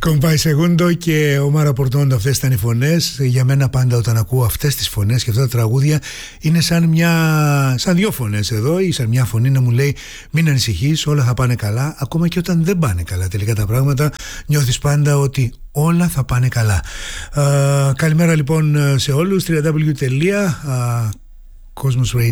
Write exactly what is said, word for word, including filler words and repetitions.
Κομπάι Σεγούντο και ο Μάρα Πορτόντο, αυτές ήταν οι φωνές. Για μένα πάντα όταν ακούω αυτές τις φωνές και αυτά τα τραγούδια είναι σαν, μια, σαν δυο φωνές εδώ ή σαν μια φωνή να μου λέει μην ανησυχείς, όλα θα πάνε καλά. Ακόμα και όταν δεν πάνε καλά τελικά τα πράγματα, νιώθεις πάντα ότι όλα θα πάνε καλά. Uh, καλημέρα λοιπόν σε όλους. double-u double-u double-u τελεία κόσμος radio